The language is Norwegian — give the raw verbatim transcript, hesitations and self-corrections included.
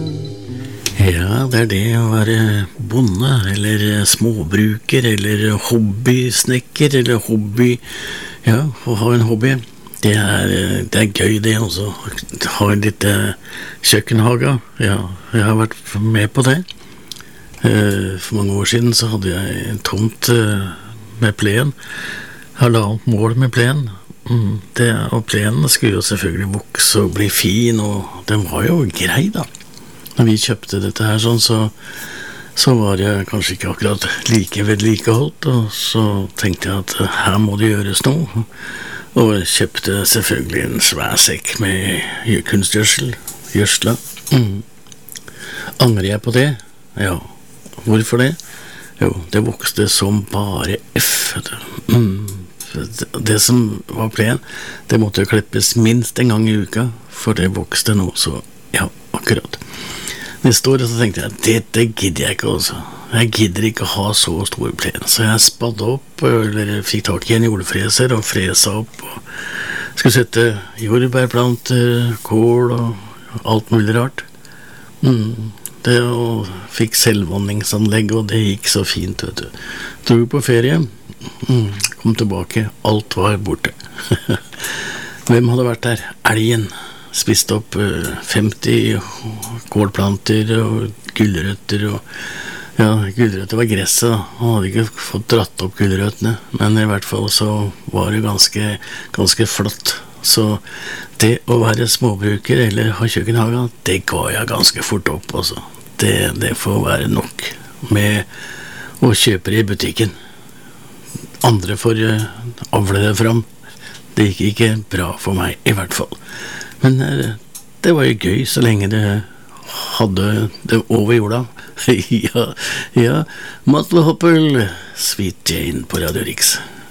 Ja, det er det å være bonde, eller småbruker, eller hobbysnekker, eller hobby, ja, å ha en hobby. Det er, det er gøy det også, ha en lite kjøkkenhage, ja, jeg har vært med på det. For mange år siden så hadde jeg en tomt med plen, halvannet mål med plen. Det, og plenen skulle jo selvfølgelig vokse og bli fin, og den var jo grei da. Når vi kjøpte dette her sånn, så, så var jeg kanskje ikke akkurat like vedlikeholdt, og så tenkte jeg at her må det gjøres noe. Og jeg kjøpte selvfølgelig en svær sekk med kunstgjødsel, gjødsla. Mm. Angrer jeg på det? Ja. Hvorfor det? Jo, det vokste som bare F. Mm. Det som var plen, det måtte jo klippes minst en gang i uka, for det vokste nå, så ja, akkurat. Neste år så tenkte jeg, dette gidder jeg ikke også. Jeg gidder ikke ha så stor plen. Så jeg spadde opp, eller fikk tak i en jordfreser og fresa opp. Og skulle sette jordbærplanter, kål og alt mulig rart. Mm. Det og fikk selvvanningsanlegg, og det gikk så fint, vet du. Dro på ferie, mm. kom tilbake, alt var borte. Hvem hadde vært der? Elgen. Spiste opp femti kålplanter og gulrøtter og ja, gulrøtter var gresset da. Han hadde ikke fått dratt opp gulrøttene, men i hvert fall så var det ganske, ganske flott. Så det å være småbruker eller ha kjøkkenhaga, det ga jeg ganske fort opp også. Det, det får være nok med å kjøpe det i butikken. Andre får avle det fram. Det gikk ikke bra for meg i hvert fall. Men det var jo gøy så lenge det hadde det over jorda. ja, ja, Matle Hoppel, Sweet Jane på Radio Riks.